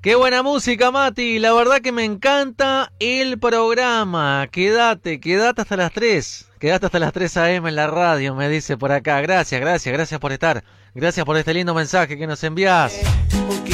Qué buena música, Mati. La verdad que me encanta el programa. Quédate hasta las 3. Quédate hasta las 3 a.m. en la radio, me dice por acá. Gracias por estar. Gracias por este lindo mensaje que nos envías.